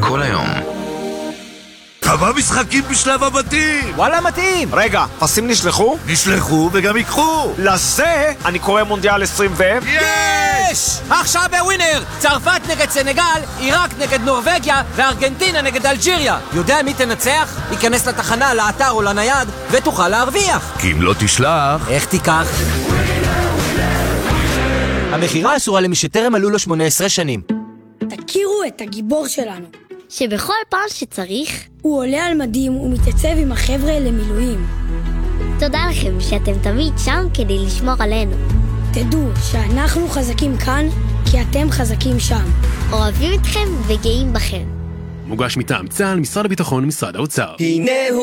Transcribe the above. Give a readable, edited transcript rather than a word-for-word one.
כל היום. כמה משחקים בשלב הבתים? וואלה מתאים. רגע, פסים נשלחו? נשלחו וגם ייקחו. לזה אני קורא מונדיאל 20 יש! עכשיו בווינר! צרפת נגד סנגל, עיראק נגד נורווגיה וארגנטינה נגד אלג'יריה. יודע מי תנצח? ייכנס לתחנה, לאתר או לנייד ותוכל להרוויח. כי אם לא תשלח... איך תיקח? המחירה אסורה למי שטרם מלאו לו 18 שנים. תכירו את הגיבור שלנו. שבכל פעם שצריך, הוא עולה על מדים ומתייצב עם החבר'ה למילואים. תודה לכם שאתם תמיד שם כדי לשמור עלינו. תדעו שאנחנו חזקים כאן, כי אתם חזקים שם. אוהבים אתכם וגאים בכם. מוגש מטעם צה"ל, משרד הביטחון, משרד האוצר. הנה